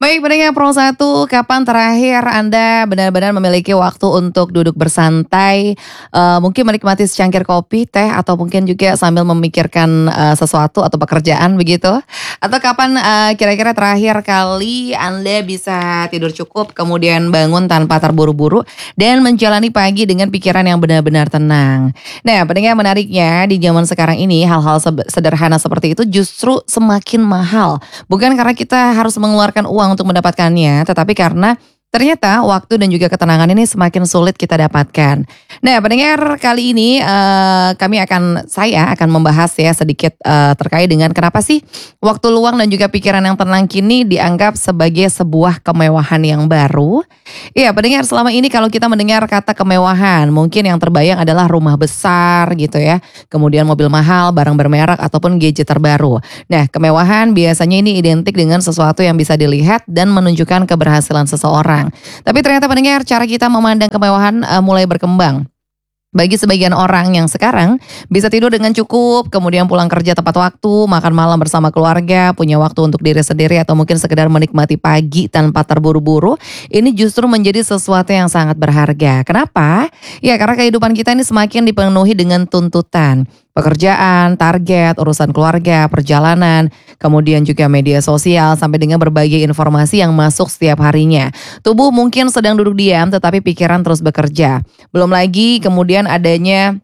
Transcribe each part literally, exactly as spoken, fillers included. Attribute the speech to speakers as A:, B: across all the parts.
A: Baik, pendengar Pro satu, kapan terakhir Anda benar-benar memiliki waktu untuk duduk bersantai, eee, mungkin menikmati secangkir kopi, teh, atau mungkin juga sambil memikirkan, eee, sesuatu atau pekerjaan begitu? Atau kapan, eee, kira-kira terakhir kali Anda bisa tidur cukup, kemudian bangun tanpa terburu-buru, dan menjalani pagi dengan pikiran yang benar-benar tenang? Nah, pendengar, menariknya di zaman sekarang ini hal-hal sebe sederhana seperti itu justru semakin mahal. Bukan karena kita harus mengeluarkan uang untuk mendapatkannya, tetapi karena ternyata waktu dan juga ketenangan ini semakin sulit kita dapatkan. Nah, pendengar, kali ini eh, kami akan saya akan membahas ya sedikit eh, terkait dengan kenapa sih waktu luang dan juga pikiran yang tenang kini dianggap sebagai sebuah kemewahan yang baru. Iya, pendengar, selama ini kalau kita mendengar kata kemewahan, mungkin yang terbayang adalah rumah besar gitu ya, kemudian mobil mahal, barang bermerek, ataupun gadget terbaru. Nah, kemewahan biasanya ini identik dengan sesuatu yang bisa dilihat dan menunjukkan keberhasilan seseorang. Tapi ternyata pendengar, cara kita memandang kemewahan uh, mulai berkembang. Bagi sebagian orang yang sekarang bisa tidur dengan cukup, kemudian pulang kerja tepat waktu, makan malam bersama keluarga, punya waktu untuk diri sendiri, atau mungkin sekedar menikmati pagi tanpa terburu-buru, ini justru menjadi sesuatu yang sangat berharga. Kenapa? Ya, karena kehidupan kita ini semakin dipenuhi dengan tuntutan. Pekerjaan, target, urusan keluarga, perjalanan, kemudian juga media sosial, sampai dengan berbagai informasi yang masuk setiap harinya. Tubuh mungkin sedang duduk diam, tetapi pikiran terus bekerja. Belum lagi kemudian adanya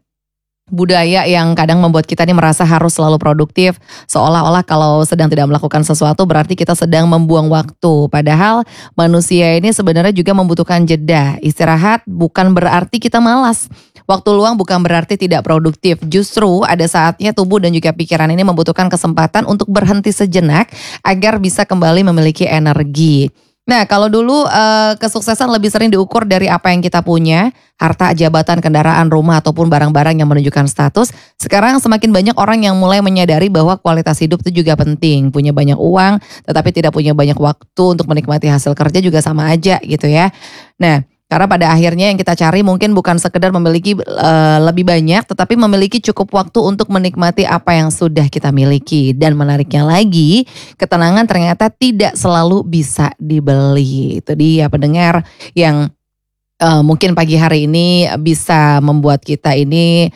A: budaya yang kadang membuat kita nih merasa harus selalu produktif, seolah-olah kalau sedang tidak melakukan sesuatu berarti kita sedang membuang waktu. Padahal manusia ini sebenarnya juga membutuhkan jeda. Istirahat bukan berarti kita malas. Waktu luang bukan berarti tidak produktif. Justru ada saatnya tubuh dan juga pikiran ini membutuhkan kesempatan untuk berhenti sejenak agar bisa kembali memiliki energi. Nah, kalau dulu eh, kesuksesan lebih sering diukur dari apa yang kita punya, harta, jabatan, kendaraan, rumah, ataupun barang-barang yang menunjukkan status. Sekarang semakin banyak orang yang mulai menyadari bahwa kualitas hidup itu juga penting. Punya banyak uang, tetapi tidak punya banyak waktu untuk menikmati hasil kerja juga sama aja gitu ya. Nah, karena pada akhirnya yang kita cari mungkin bukan sekedar memiliki uh, lebih banyak, tetapi memiliki cukup waktu untuk menikmati apa yang sudah kita miliki. Dan menariknya lagi, ketenangan ternyata tidak selalu bisa dibeli. Itu dia pendengar yang uh, mungkin pagi hari ini bisa membuat kita ini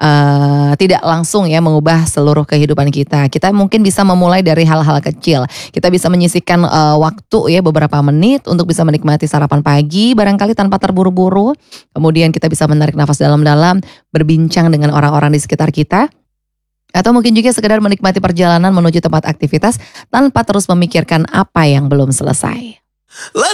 A: Uh, tidak langsung ya mengubah seluruh kehidupan kita. Kita mungkin bisa memulai dari hal-hal kecil. Kita bisa menyisihkan uh, waktu ya beberapa menit untuk bisa menikmati sarapan pagi barangkali tanpa terburu-buru. Kemudian kita bisa menarik nafas dalam-dalam, berbincang dengan orang-orang di sekitar kita. Atau mungkin juga sekedar menikmati perjalanan menuju tempat aktivitas tanpa terus memikirkan apa yang belum selesai.